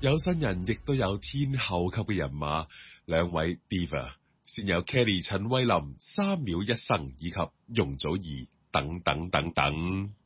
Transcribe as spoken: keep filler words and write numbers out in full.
有新人亦都有天后級嘅人馬，兩位 Diva， 先有 Kelly 陳慧琳三秒一生以及容祖兒等等等等。